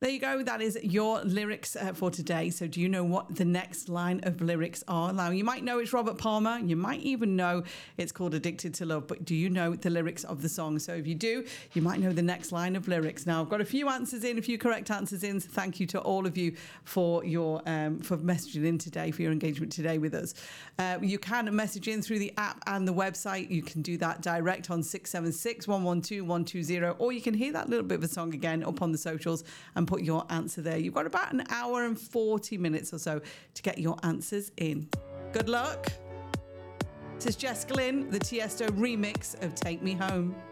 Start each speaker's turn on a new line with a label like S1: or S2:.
S1: There you go. That is your lyrics for today. So do you know what the next line of lyrics are? Now, you might know it's Robert Palmer. You might even know it's called Addicted to Love. But do you know the lyrics of the song? So if you do, you might know the next line of lyrics. Now, I've got a few answers in, a few correct answers in. So thank you to all of you for your for messaging in today, for your engagement today with us. You can message in through the app and the website. You can do that direct on 676 112 120, or you can hear that little bit of a song again up on the socials and put your answer there. You've got about an hour and 40 minutes or so to get your answers in. Good luck. This is Jess Glynn, the Tiesto remix of Take Me Home.